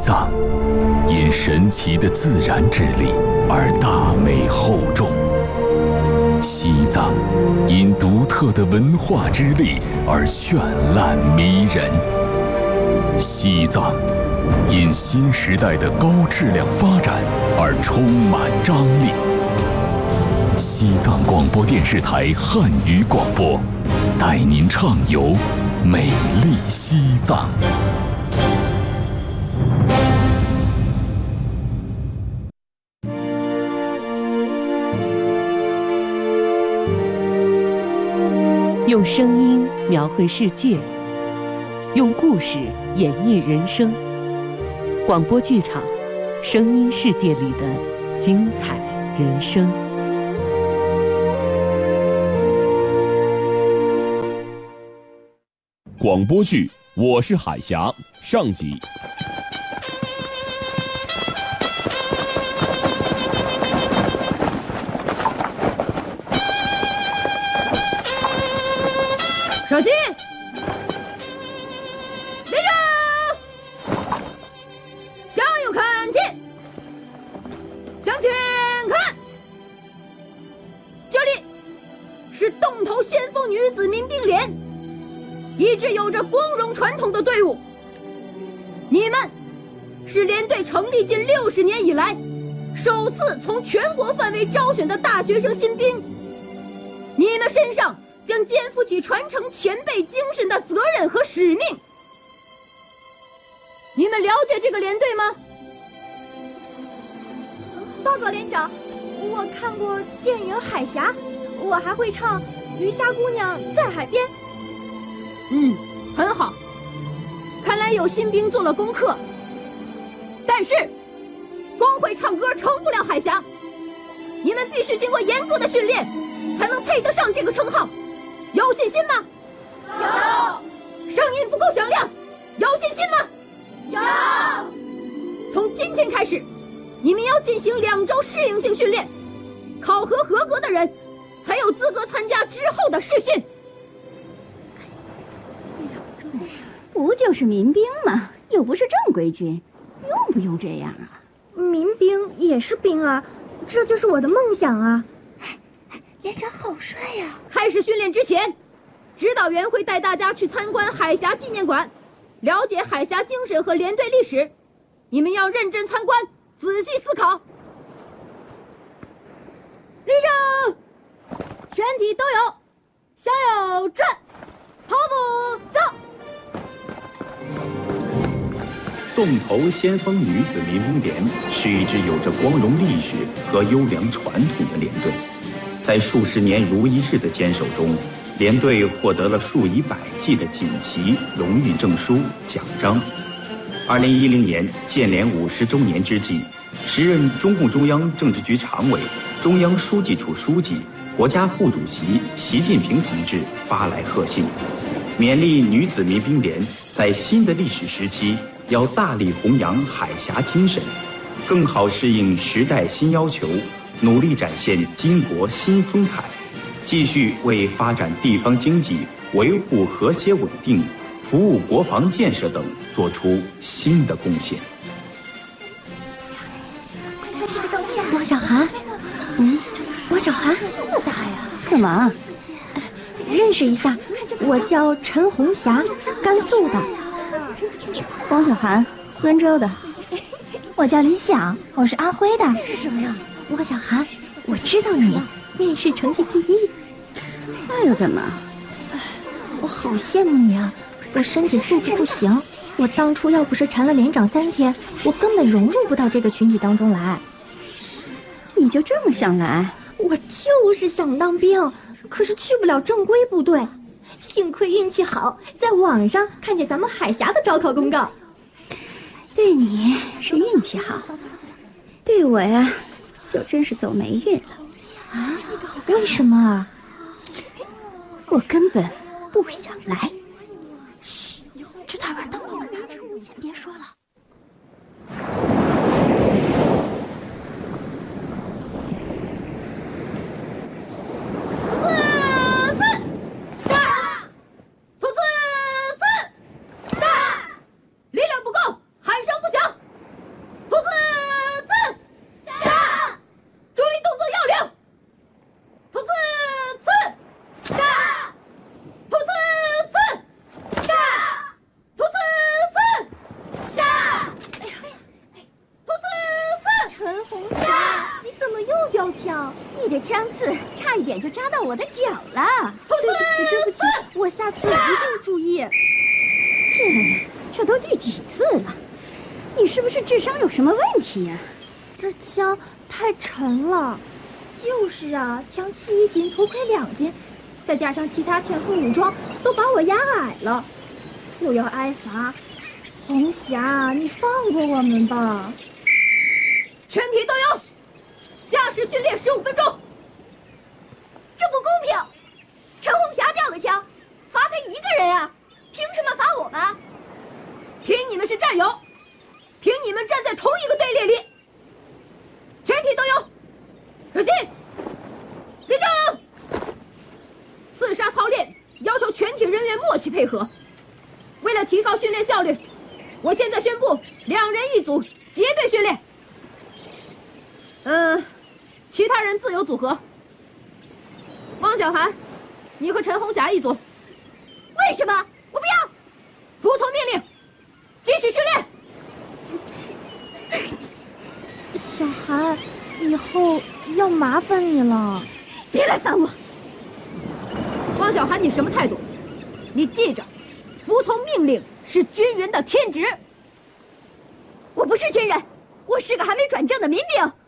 藏因神奇的自然之力而大美厚重，西藏因独特的文化之力而绚烂迷人，西藏因新时代的高质量发展而充满张力。西藏广播电视台汉语广播，带您畅游美丽西藏。 用声音描绘世界，用故事演绎人生。广播剧场，声音世界里的精彩人生。 广播剧《我是海峡》上集。 小心！立正！向右看齐，向前看。这里是洞头先锋女子民兵连，一支有着光荣传统的队伍。你们是连队成立近60年以来，首次从全国范围招选的大学生新兵。你们身上将肩负起传承前辈精神的责任和使命。你们了解这个连队吗？ 报告连长，我看过电影《海峡》，我还会唱《渔家姑娘在海边》。 很好，看来有新兵做了功课。但是光会唱歌成不了海峡，你们必须经过严格的训练，才能配得上这个称号。有信心吗？ 有。 声音不够响亮，有信心吗？ 有。 从今天开始，你们要进行2周适应性训练，考核合格的人才有资格参加之后的试训。 不就是民兵吗？又不是正规军，用不用这样啊？ 民兵也是兵啊，这就是我的梦想啊！ 连长好帅呀！ 开始训练之前，指导员会带大家去参观海峡纪念馆，了解海峡精神和连队历史。你们要认真参观，仔细思考。立正，全体都有，向右转，跑步走。 洞头先锋女子民兵连是一支有着光荣历史和优良传统的连队，在数十年如一日的坚守中，连队获得了数以百计的锦旗、荣誉证书、奖章。2010年建连50周年之际，时任中共中央政治局常委、中央书记处书记、国家副主席习近平同志发来贺信，勉励女子民兵连在新的历史时期要大力弘扬海峡精神，更好适应时代新要求，努力展现巾帼新风采，继续为发展地方经济、维护和谐稳定、服务国防建设等做出新的贡献。 王小涵，王小涵， 这么大呀？干嘛？ 认识一下，我叫陈红霞，甘肃的。 王小涵，温州的。 我叫李想，我是安徽的。 是什么呀？ 王小涵，我知道你面试成绩第1。 那又怎么？ 我好羡慕你啊！我身体素质不行，我当初要不是缠了连长3天，我根本融入不到这个群体当中来。 你就这么想来？ 我就是想当兵，可是去不了正规部队。幸亏运气好，在网上看见咱们海峡的招考公告。 对你是运气好，对我呀，就真是走霉运了。 啊？为什么啊？ 我根本不想来。 嘘，这台湾等我们呢，先别说了。 力量不够，喊声不响， 标枪， 你的枪刺差一点就扎到我的脚了。 对不起，我下次一定注意。 天呀，这都第几次了？你是不是智商有什么问题呀？ 这枪太沉了。就是啊，枪器1斤，头盔2斤，再加上其他全副武装，都把我压矮了。又要挨罚，红霞，你放过我们吧！ 全体都有驾驶训练15分钟。 这不公平！陈红霞掉个枪，罚他一个人啊，凭什么罚我们？ 凭你们是战友，凭你们站在同一个队列里。全体都有热心立正。刺杀操练要求全体人员默契配合。为了提高训练效率，我现在宣布2人1组结队训练。其他人自由组合。汪小涵，你和陈红霞一组。 为什么？我不要！ 服从命令，继续训练。 小涵，以后要麻烦你了。 别来烦我。 汪小涵，你什么态度？你记着，服从命令是军人的天职。 我不是军人，我是个还没转正的民兵。